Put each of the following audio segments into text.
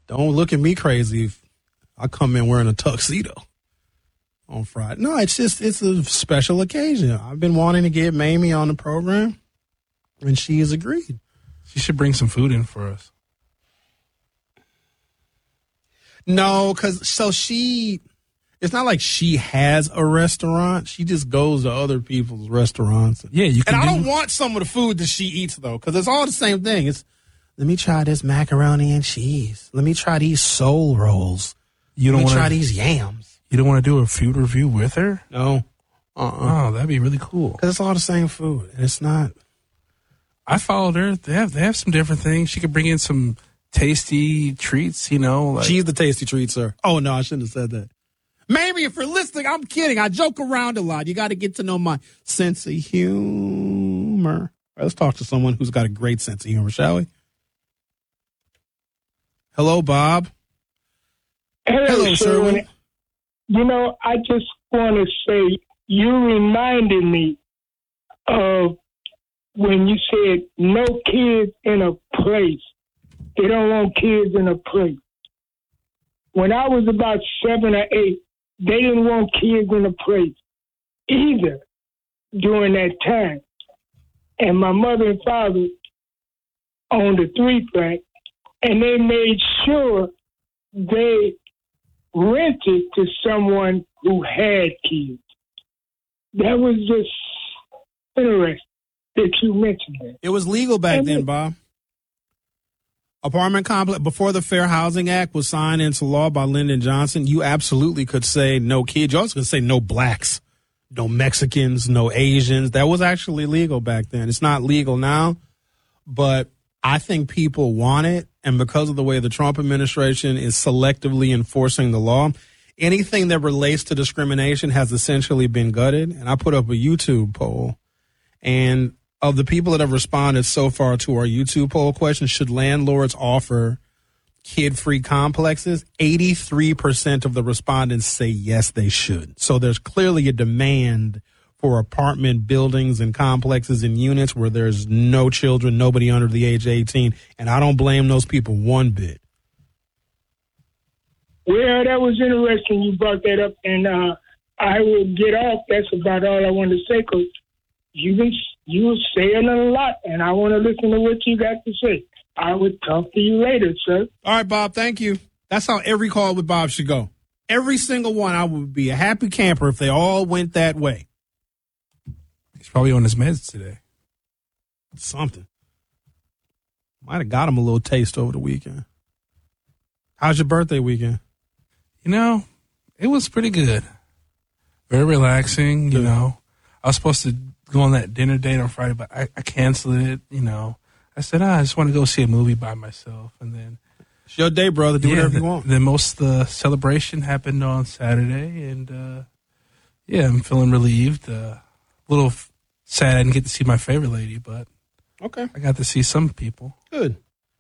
Don't look at me crazy if I come in wearing a tuxedo on Friday. No, it's a special occasion. I've been wanting to get Mamie on the program, and she has agreed. She should bring some food in for us. No, because it's not like she has a restaurant. She just goes to other people's restaurants. Yeah, you can. And I don't want some of the food that she eats, though, because it's all the same thing. Let me try this macaroni and cheese. Let me try these soul rolls. Let me try these yams. You don't want to do a food review with her? No. Oh, that'd be really cool. Because it's all the same food, and it's not. I followed her. They have some different things. She could bring in some tasty treats, She's the tasty treat, sir. Oh, no, I shouldn't have said that. Maybe if you're listening, I'm kidding. I joke around a lot. You got to get to know my sense of humor. All right, let's talk to someone who's got a great sense of humor, shall we? Hello, Bob. Hello, Sherwin. I just want to say you reminded me of when you said no kids in a place. They don't want kids in a place. When I was about 7 or 8, they didn't want kids in a place either during that time. And my mother and father owned a 3-flat, and they made sure they rented to someone who had kids. That was just interesting that you mentioned that. It was legal back then, Bob. Apartment complex, before the Fair Housing Act was signed into law by Lyndon Johnson, you absolutely could say no kids. You also could say no blacks, no Mexicans, no Asians. That was actually legal back then. It's not legal now, but I think people want it. And because of the way the Trump administration is selectively enforcing the law, anything that relates to discrimination has essentially been gutted. And I put up a YouTube poll, and of the people that have responded so far to our YouTube poll question, should landlords offer kid-free complexes? 83% of the respondents say yes, they should. So there's clearly a demand for apartment buildings and complexes and units where there's no children, nobody under the age of 18. And I don't blame those people one bit. Well, that was interesting you brought that up, and I will get off. That's about all I wanted to say, because you saying a lot, and I want to listen to what you got to say. I would talk to you later, sir. All right, Bob, thank you. That's how every call with Bob should go. Every single one. I would be a happy camper if they all went that way. He's probably on his meds today. Something. Might have got him a little taste over the weekend. How's your birthday weekend? It was pretty good. Very relaxing, I was supposed to go on that dinner date on Friday, but I canceled it, I said, I just want to go see a movie by myself. And then it's your day, brother. Do whatever you want. Then most of the celebration happened on Saturday, and I'm feeling relieved. A little sad I didn't get to see my favorite lady, but okay, I got to see some people. Good.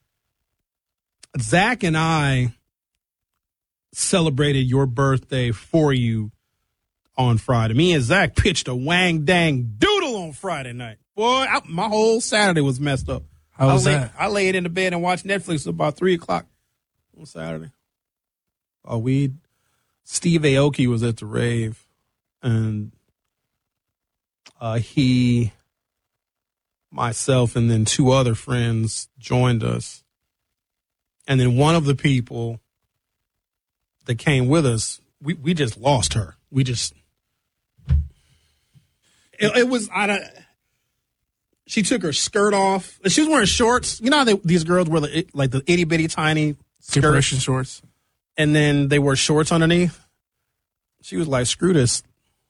Zach and I celebrated your birthday for you on Friday. Me and Zach pitched a wang dang doodle on Friday night. Boy, my whole Saturday was messed up. How was that? I laid in the bed and watched Netflix about 3 o'clock on Saturday. Steve Aoki was at the rave, and he, myself, and then 2 other friends joined us. And then one of the people that came with us, we just lost her. She took her skirt off. She was wearing shorts. You know how these girls wear like the itty bitty tiny compression shorts, and then they wear shorts underneath. She was like, "Screw this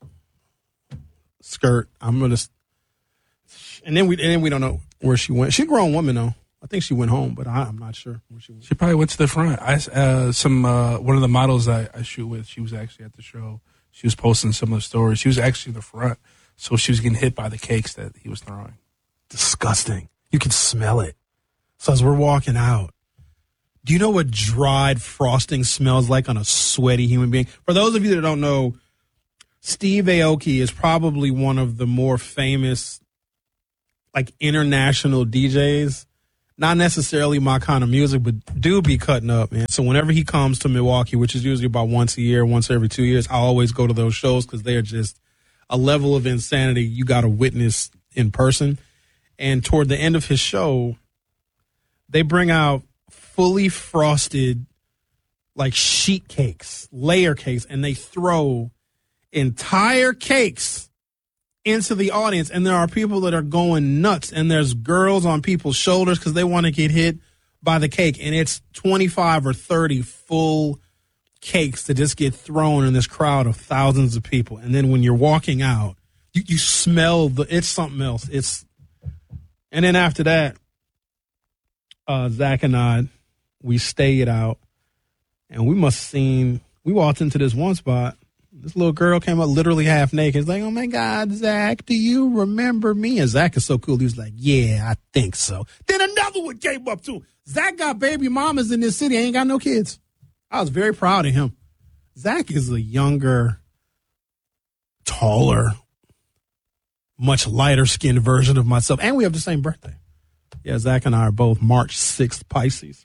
skirt. I'm gonna." And then we don't know where she went. She's a grown woman though. I think she went home, but I'm not sure where she went. She probably went to the front. One of the models I shoot with, she was actually at the show. She was posting some of the stories. She was actually in the front, so she was getting hit by the cakes that he was throwing. Disgusting. You can smell it. So as we're walking out, do you know what dried frosting smells like on a sweaty human being? For those of you that don't know, Steve Aoki is probably one of the more famous, like, international DJs. Not necessarily my kind of music, but do be cutting up, man. So whenever he comes to Milwaukee, which is usually about once a year, once every 2 years, I always go to those shows because they are just a level of insanity you got to witness in person. And toward the end of his show, they bring out fully frosted, like sheet cakes, layer cakes, and they throw entire cakes into the audience. And there are people that are going nuts, and there's girls on people's shoulders because they want to get hit by the cake. And it's 25 or 30 full cakes that just get thrown in this crowd of thousands of people. And then when you're walking out, you smell it's something else. And then after that, Zach and I, we stayed out, and we walked into this one spot. This little girl came up literally half naked. It's like, oh, my God, Zach, do you remember me? And Zach is so cool. He was like, yeah, I think so. Then another one came up, too. Zach got baby mamas in this city. Ain't got no kids. I was very proud of him. Zach is a younger, taller, much lighter-skinned version of myself. And we have the same birthday. Yeah, Zach and I are both March 6th Pisces.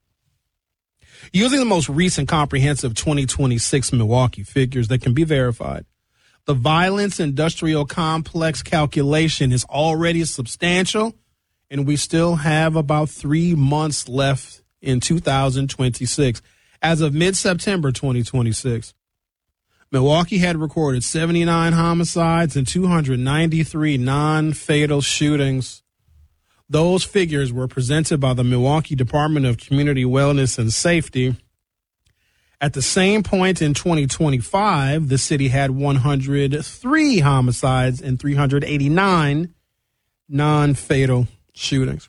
Using the most recent comprehensive 2026 Milwaukee figures that can be verified, the violence industrial complex calculation is already substantial, and we still have about 3 months left in 2026. As of mid-September 2026, Milwaukee had recorded 79 homicides and 293 non-fatal shootings. Those figures were presented by the Milwaukee Department of Community Wellness and Safety. At the same point in 2025, the city had 103 homicides and 389 non-fatal shootings.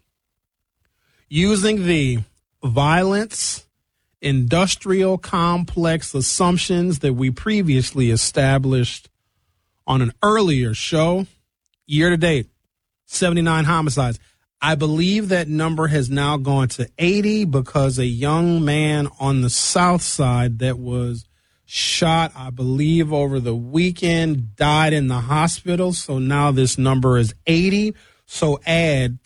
Using the violence industrial complex assumptions that we previously established on an earlier show, year to date, 79 homicides. I believe that number has now gone to 80 because a young man on the south side that was shot, I believe, over the weekend died in the hospital. So now this number is 80. So add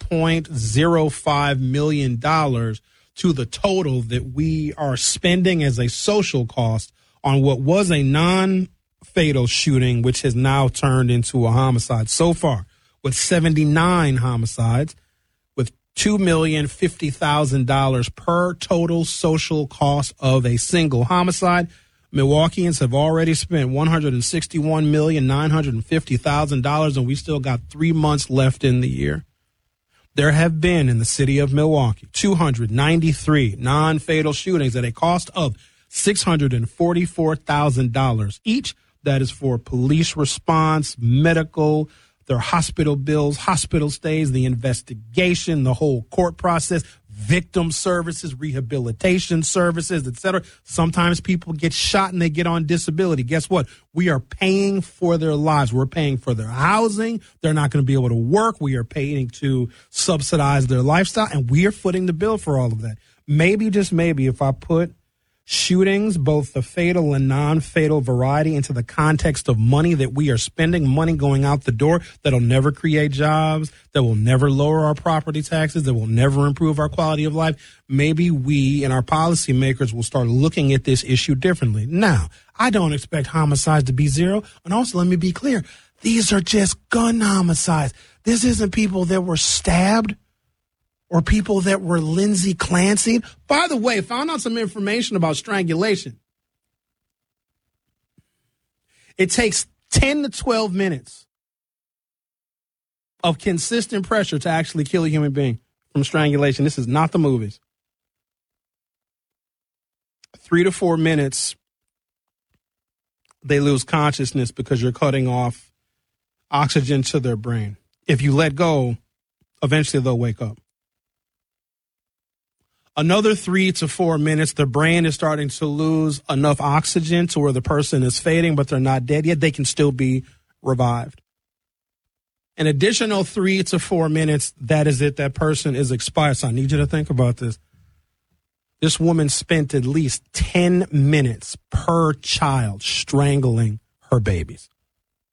$2.05 million to the total that we are spending as a social cost on what was a non-fatal shooting, which has now turned into a homicide so far. With 79 homicides, with $2,050,000 per total social cost of a single homicide. Milwaukeeans have already spent $161,950,000, and we still got 3 months left in the year. There have been in the city of Milwaukee 293 non-fatal shootings at a cost of $644,000 each. That is for police response, medical, their hospital bills, hospital stays, the investigation, the whole court process, victim services, rehabilitation services, etc. Sometimes people get shot and they get on disability. Guess what? We are paying for their lives. We're paying for their housing. They're not going to be able to work. We are paying to subsidize their lifestyle, and we are footing the bill for all of that. Maybe, just maybe, if I put shootings, both the fatal and non-fatal variety, into the context of money that we are spending, money going out the door that'll never create jobs, that will never lower our property taxes, that will never improve our quality of life, maybe we and our policymakers will start looking at this issue differently. Now, I don't expect homicides to be zero. And also, let me be clear, these are just gun homicides. This isn't people that were stabbed or people that were Lindsay Clancy. By the way, found out some information about strangulation. It takes 10 to 12 minutes of consistent pressure to actually kill a human being from strangulation. This is not the movies. 3 to 4 minutes, they lose consciousness because you're cutting off oxygen to their brain. If you let go, eventually they'll wake up. Another 3 to 4 minutes, the brain is starting to lose enough oxygen to where the person is fading, but they're not dead yet. They can still be revived. An additional 3 to 4 minutes, that is it. That person is expired. So I need you to think about this. This woman spent at least 10 minutes per child strangling her babies.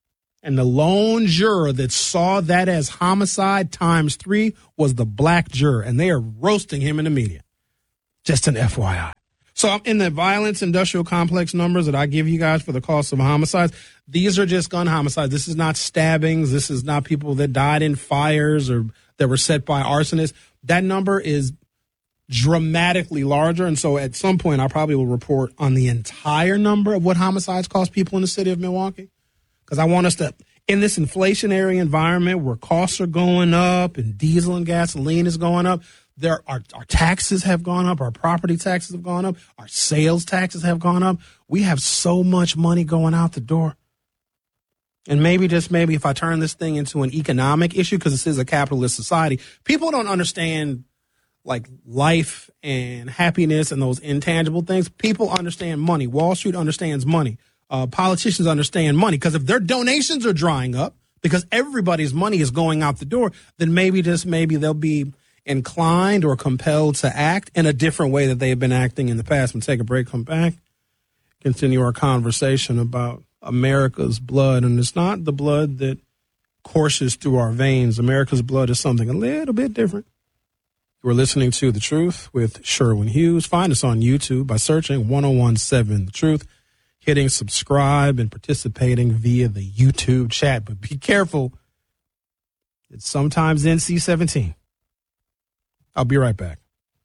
And the lone juror that saw that as homicide times 3 was the black juror. And they are roasting him in the media. Just an FYI. So in the violence industrial complex numbers that I give you guys for the cost of homicides, these are just gun homicides. This is not stabbings. This is not people that died in fires or that were set by arsonists. That number is dramatically larger. And so at some point, I probably will report on the entire number of what homicides cost people in the city of Milwaukee. Because I want us to, in this inflationary environment where costs are going up and diesel and gasoline is going up, our taxes have gone up, our property taxes have gone up, our sales taxes have gone up. We have so much money going out the door. And maybe if I turn this thing into an economic issue, because this is a capitalist society, people don't understand like life and happiness and those intangible things. People understand money. Wall Street understands money. Politicians understand money, because if their donations are drying up because everybody's money is going out the door, then maybe they'll be inclined or compelled to act in a different way that they have been acting in the past. We'll take a break, come back, continue our conversation about America's blood. And it's not the blood that courses through our veins. America's blood is something a little bit different. We're listening to The Truth with Sherwin Hughes. Find us on YouTube by searching 1017 The Truth, hitting subscribe and participating via the YouTube chat. But be careful. It's sometimes NC-17. I'll be right back.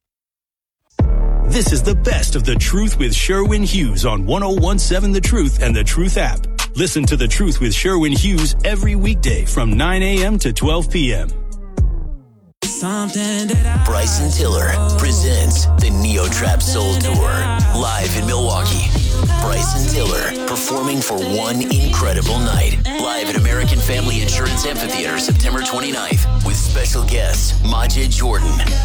This is the best of The Truth with Sherwin Hughes on 1017 The Truth and The Truth app. Listen to The Truth with Sherwin Hughes every weekday from 9 a.m. to 12 p.m. Bryson Tiller presents the Neo Trap Soul Tour live in Milwaukee. Bryson Tiller performing for one incredible night live at American Family Insurance Amphitheater September 29th with special guests Majid Jordan,